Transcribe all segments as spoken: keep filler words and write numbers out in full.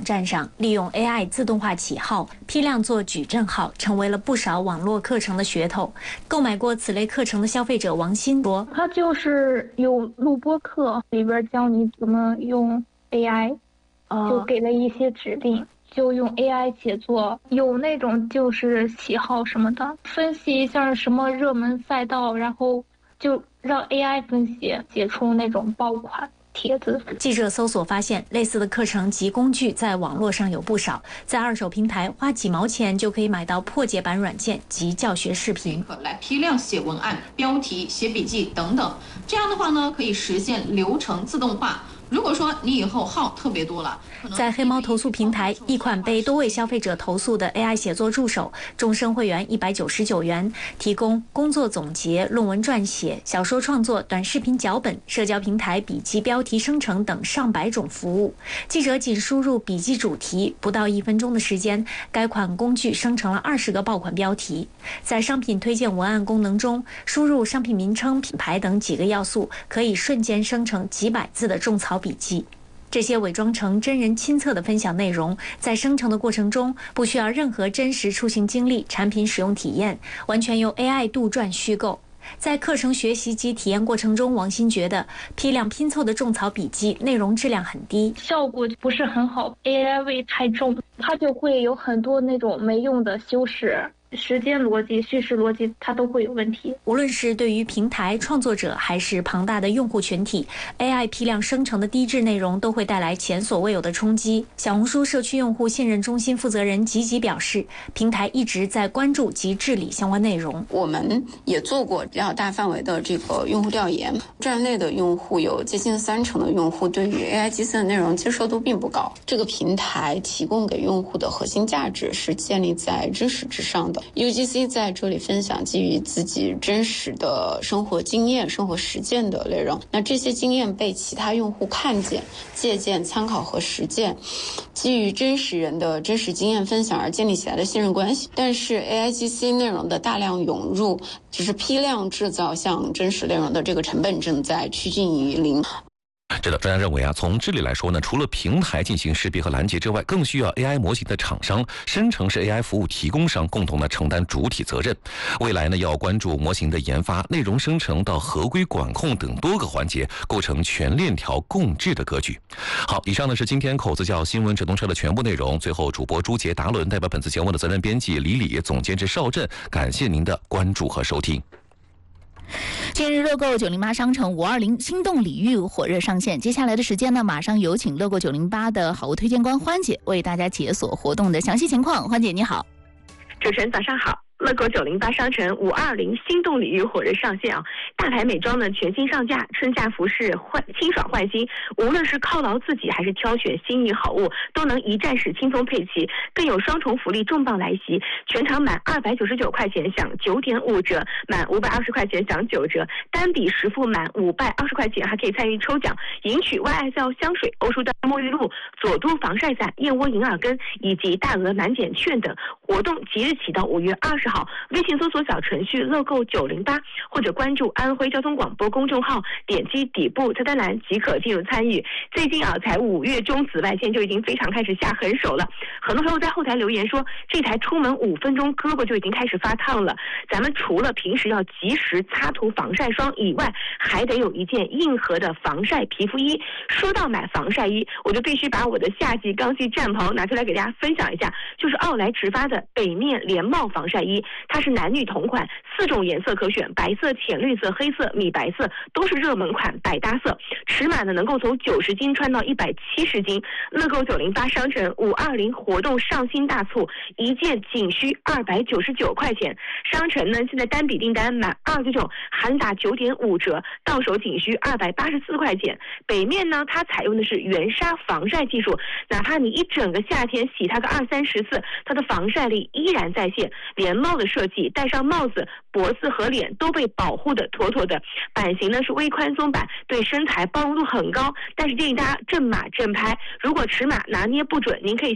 站上，利用 A I 自动化起号，批量做矩阵号，成为了不少网络课程的噱头。购买过此类课程的消费者王鑫说：“ 它就是有录播课，里边教你怎么用 A I， 就给了一些指令。”就用 A I 写作，有那种就是喜好什么的，分析一下什么热门赛道，然后就让 A I 分析，写出那种爆款帖子。 记者搜索发现，类似的课程及工具在网络上有不少，在二手平台花几毛钱就可以买到破解版软件及教学视频， 来批量写文案、标题、写笔记等等。这样的话呢，可以实现流程自动化。如果说你以后号特别多了， 在黑猫投诉平台，一款被多位消费者投诉的 A I 写作助手，终身会员一百九十九元，提供工作总结、论文撰写、小说创作、短视频脚本、社交平台笔记标题生成等上百种服务。记者仅输入笔记主题，不到一分钟的时间，该款工具生成了二十个爆款标题。在商品推荐文案功能中，输入商品名称、品牌等几个要素，可以瞬间生成几百字的种草笔记。这些伪装成真人亲测的分享内容，在生成的过程中不需要任何真实出行经历、产品使用体验，完全由 A I 杜撰虚构。在课程学习及体验过程中，王鑫觉得批量拼凑的种草笔记内容质量很低， 效果不是很好 ，A I 味太重，它就会有很多那种没用的修饰。时间逻辑、叙事逻辑，它都会有问题。 无论是对于平台创作者，还是庞大的用户群体 ，A I 批量生成的低质内容都会带来前所未有的冲击。小红书社区用户信任中心负责人吉吉表示，平台一直在关注及治理相关内容。 我们也做过比较大范围的这个用户调研，站内的用户有接近三成的用户对于 A I 计算内容接受度并不高。这个平台提供给用户的核心价值是建立在知识之上的。U G C 在这里分享基于自己真实的生活经验、生活实践的内容，那这些经验被其他用户看见、借鉴、参考和实践，基于真实人的真实经验分享而建立起来的信任关系。但是 A I G C 内容的大量涌入，只是批量制造像真实内容的这个成本正在趋近于零。 是的，专家认为啊，从治理来说呢，除了平台进行识别和拦截之外，更需要 A I 模型的厂商、生成式 A I 服务提供商共同的承担主体责任。未来呢，要关注模型的研发、内容生成到合规管控等多个环节，构成全链条共治的格局。好，以上呢是今天口子叫新闻直通车的全部内容。最后，主播朱杰、达伦代表本次节目的责任编辑李李、总监制邵震，感谢您的关注和收听。 近日，乐购九零八商城五二零心动礼遇火热上线。接下来的时间呢，马上有请乐购九零八的好物推荐官欢姐为大家解锁活动的详细情况。欢姐你好。 主持人早上好。乐购九零八商城五二零心动礼遇火热上线啊！大牌美妆呢全新上架，春夏服饰换清爽换新，无论是犒劳自己还是挑选心仪好物，都能一站式轻松配齐，更有双重福利重磅来袭！全场满二百九十九块钱享九点五折，满五百二十块钱享九折，单笔实付满五百二十块钱还可以参与抽奖，赢取 Y S L 香水、欧舒丹沐浴露、佐都防晒伞、燕窝银耳根以及大额满减券等。活动即日起到五月二十号，微信搜索小程序乐购九零八或者关注安徽交通广播公众号，点击底部菜单栏即可进入参与。最近啊，才五月中紫外线就已经非常开始下狠手了，很多朋友在后台留言说，这台出门五分钟胳膊就已经开始发烫了。咱们除了平时要及时擦涂防晒霜以外，还得有一件硬核的防晒皮肤衣。说到买防晒衣，我就必须把我的夏季刚需战袍拿出来给大家分享一下，就是奥莱直发的北面连帽防晒衣。它是男女同款，四种颜色可选，白色、浅绿色、黑色、米白色都是热门款，百搭色。尺码呢能够从九十斤穿到一百七十斤。乐购九零八商城五二零活动上新大促，一件仅需二百九十九块钱。商城呢现在单笔订单满二十九含打九点五折，到手仅需二百八十四块钱。北面呢它采用的是原纱防晒技术，哪怕你一整个夏天洗它个二三十次，它的防晒力依然在线。连帽的设计，戴上帽子，脖子和脸都被保护的妥妥的。版型呢是微宽松版，对身材包容度很高，但是建议大家正码正拍。如果尺码拿捏不准，您可以先拍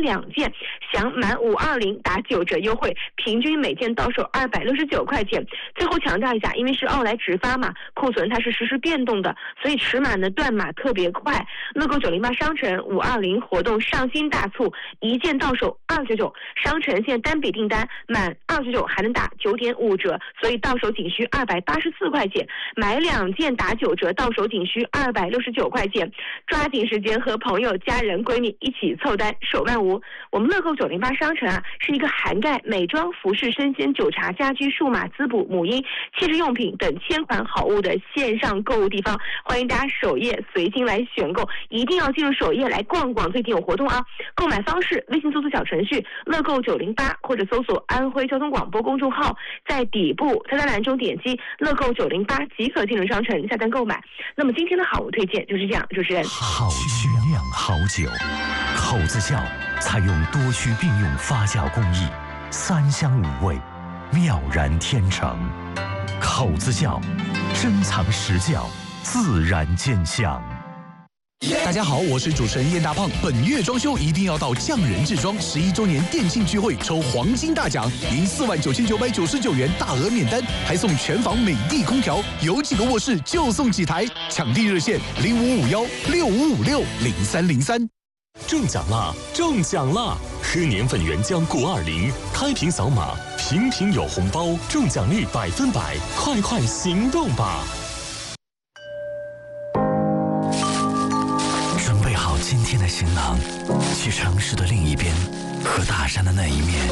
两件，享满五二零打九折优惠，平均每件到手二百六十九块钱。最后强调一下，因为是奥莱直发嘛，库存它是实时变动的，所以尺码呢断码特别快。乐购九零八商城五二零活动上新大促，一件到手二九九，商城现单笔订单满二九九还能打九点五折，所以到手仅需二百八十四块钱，买两件打九折，到手仅需二百六十九块钱。抓紧时间和朋友、家人、闺蜜一起凑单，手慢无。我们乐购九零八商城啊，是一个涵盖美妆、服饰、生鲜、酒茶、家居、数码、滋补、母婴、切实用品等千款好物的线上购物地方。欢迎大家首页随心来选购，一定要进入首页来逛逛，最近有活动啊！购买方式：微信搜索小程序乐购九零八，或者搜索安徽交通广播公众号，在底部菜单栏中点击乐购九零八即可进入商城下单购买。那么今天的好物推荐就是这样，主持人。 好曲酿好酒，口子窖采用多区并用发酵工艺，三香五味，妙然天成。口子窖珍藏实窖，自然见香。 大家好，我是主持人燕大胖。本月装修一定要到匠人制装十一周年店庆聚会抽黄金大奖，赢四万九千九百九十九元大额免单，还送全房美的空调，有几个卧室就送几台。抢地热线零五五幺六五五六零三零三。 中奖啦！中奖啦！喝年份原浆谷二零，开瓶扫码，瓶瓶有红包，中奖率百分百，快快行动吧！ 今天的行囊，去城市的另一边，和大山的那一面。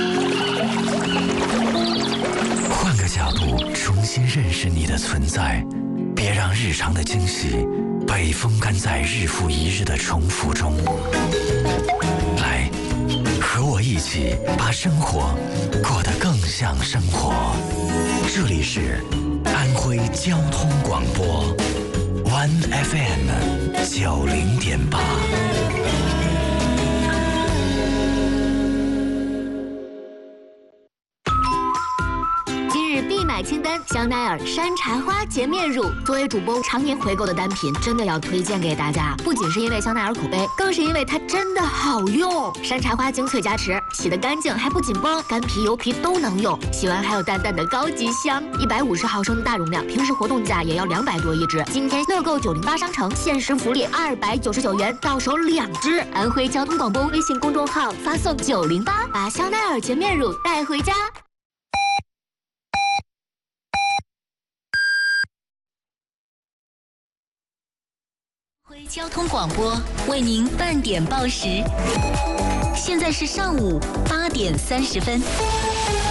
换个角度，重新认识你的存在，别让日常的惊喜被风干在日复一日的重复中。来，和我一起把生活过得更像生活。这里是安徽交通广播。One F M 九零点八。 今日必买清单：香奈儿山茶花洁面乳。作为主播常年回购的单品，真的要推荐给大家。不仅是因为香奈儿口碑，更是因为它真的好用。山茶花精粹加持，洗得干净还不紧绷，干皮油皮都能用。洗完还有淡淡的高级香。一百五十毫升的大容量，平时活动价也要两百多一支。今天乐购九零八商城限时福利二百九十九元，到手两支。安徽交通广播微信公众号发送九零八，把香奈儿洁面乳带回家。交通广播为您半点报时，现在是上午八点三十分。